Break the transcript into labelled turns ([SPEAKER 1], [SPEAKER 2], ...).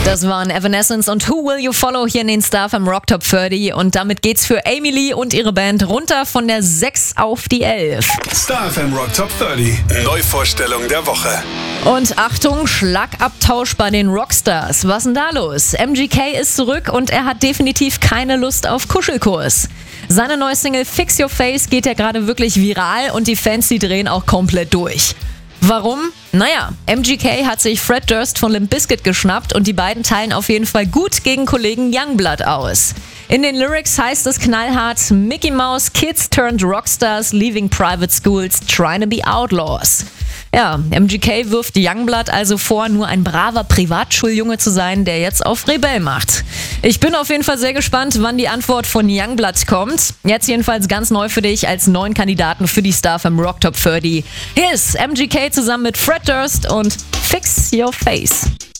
[SPEAKER 1] Das waren Evanescence und Who Will You Follow hier in den StarFM Rock Top 30 und damit geht's für Amy Lee und ihre Band runter von der 6 auf die 11.
[SPEAKER 2] StarFM Rock Top 30. Neuvorstellung der Woche.
[SPEAKER 1] Und Achtung, Schlagabtausch bei den Rockstars. Was denn da los? MGK ist zurück und er hat definitiv keine Lust auf Kuschelkurs. Seine neue Single Fix Your Face geht ja gerade wirklich viral und die Fans, die drehen auch komplett durch. Warum? Naja, MGK hat sich Fred Durst von Limp Bizkit geschnappt und die beiden teilen auf jeden Fall gut gegen Kollegen Youngblood aus. In den Lyrics heißt es knallhart: Mickey Mouse Kids turned Rockstars, leaving private schools, trying to be outlaws. Ja, MGK wirft Youngblood also vor, nur ein braver Privatschuljunge zu sein, der jetzt auf Rebell macht. Ich bin auf jeden Fall sehr gespannt, wann die Antwort von Youngblood kommt. Jetzt jedenfalls ganz neu für dich als neuen Kandidaten für die StarFM Rock Top 30. Hier ist MGK zusammen mit Fred Durst und Fix Your Face.